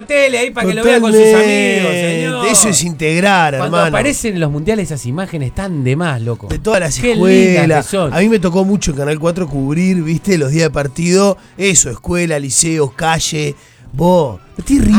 tele ahí para que lo vea con sus amigos, señor. Eso es integrar, Cuando hermano. aparecen en los mundiales esas imágenes están de más, loco. De todas las Qué lindas escuelas. que son. A mí me tocó mucho en Canal 4 cubrir, viste, los días de partido. Eso, escuela, liceos, calle. Vos, no te ríes.